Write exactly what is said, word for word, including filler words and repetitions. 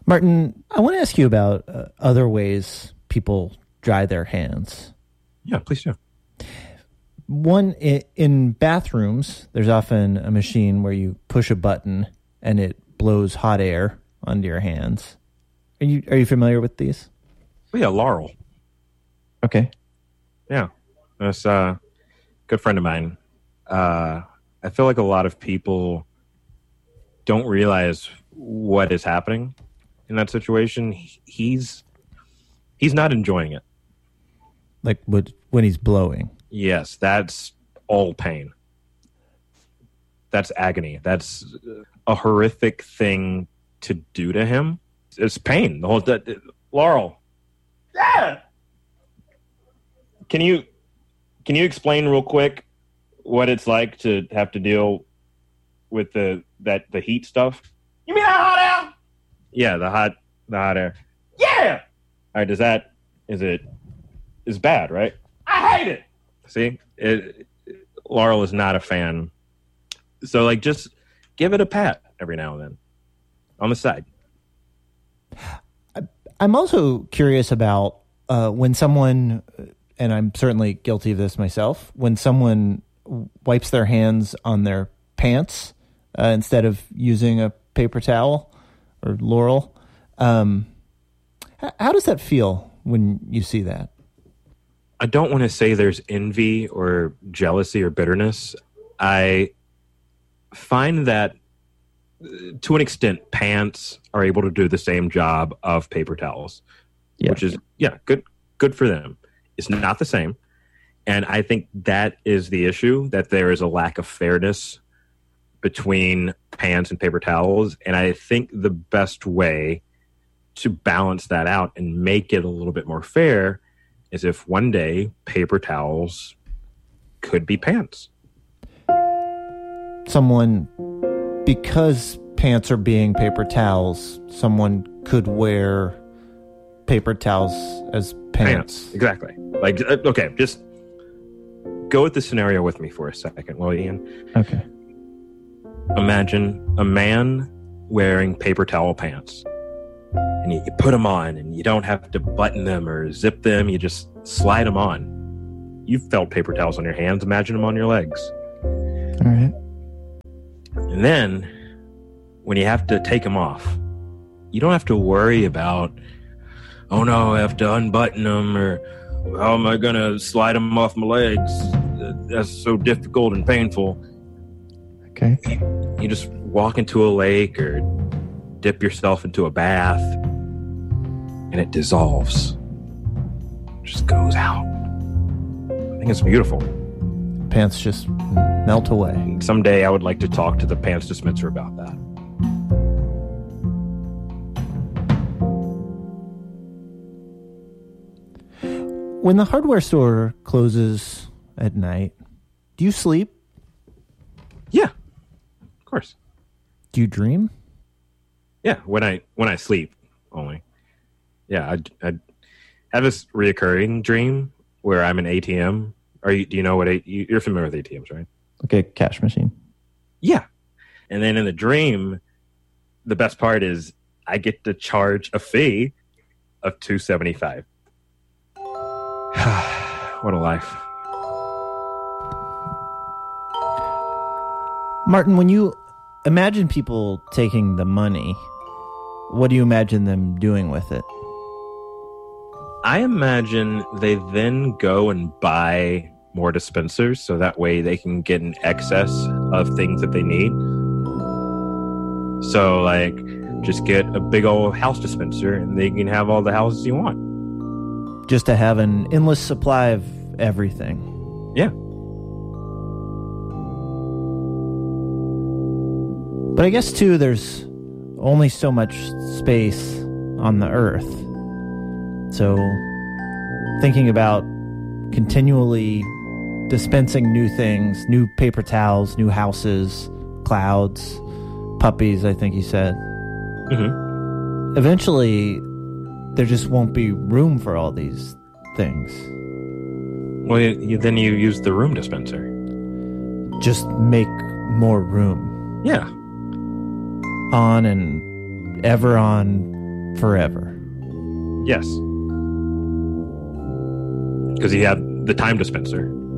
Martin, I want to ask you about uh, other ways people dry their hands. Yeah, please do. One, in, in bathrooms, there's often a machine where you push a button and it blows hot air onto your hands. Are you are you familiar with these? Oh, yeah, Laurel. Okay. Yeah, that's a good friend of mine. Uh, I feel like a lot of people don't realize what is happening in that situation. He's he's not enjoying it. Like what, when he's blowing? Yes, that's all pain. That's agony. That's a horrific thing to do to him. It's pain. The whole that, Laurel. Yeah. Can you can you explain real quick what it's like to have to deal with the that the heat stuff? You mean that hot air? Yeah, the hot the hot air. Yeah. All right. Does that is it is bad, right? I hate it. See, it, Laurel is not a fan. So, like, just give it a pat every now and then on the side. I'm also curious about uh, when someone, and I'm certainly guilty of this myself, when someone wipes their hands on their pants uh, instead of using a paper towel or Laurel. Um, how does that feel when you see that? I don't want to say there's envy or jealousy or bitterness. I find that, to an extent, pants are able to do the same job of paper towels, yeah. which is, yeah, good good for them. It's not the same. And I think that is the issue, that there is a lack of fairness between pants and paper towels. And I think the best way to balance that out and make it a little bit more fair is if one day paper towels could be pants. Someone, because pants are being paper towels, someone could wear paper towels as pants. Pants, exactly. Like, okay, just go with the scenario with me for a second, will you, Ian? Okay. Imagine a man wearing paper towel pants. And you, you put them on, and you don't have to button them or zip them. You just slide them on. You've felt paper towels on your hands. Imagine them on your legs. All right. And then, when you have to take them off, you don't have to worry about, oh no, I have to unbutton them, or how am I going to slide them off my legs? That's so difficult and painful. Okay. You, you just walk into a lake or dip yourself into a bath, and it dissolves. It just goes out. I think it's beautiful. Pants just melt away. And someday I would like to talk to the pants dispenser about that. When the hardware store closes at night, do you sleep? Yeah, of course. Do you dream? Yeah, when I when I sleep only. Yeah, I I have this reoccurring dream where I'm an A T M. Are you? Do you know what a, you're familiar with A T Ms, right? Okay, cash machine. Yeah, and then in the dream, the best part is I get to charge a fee of two seventy-five. What a life. Martin, when you imagine people taking the money, what do you imagine them doing with it? I imagine they then go and buy more dispensers so that way they can get an excess of things that they need. So, like, just get a big old house dispenser and they can have all the houses you want. Just to have an endless supply of everything. Yeah. But I guess, too, there's only so much space on the earth. So, thinking about continually dispensing new things, new paper towels, new houses, clouds, puppies, I think you said. Mm-hmm. Eventually, there just won't be room for all these things. Well, you, you, then you use the room dispenser. Just make more room. Yeah. On and ever on forever. Yes. Because he had the time dispenser.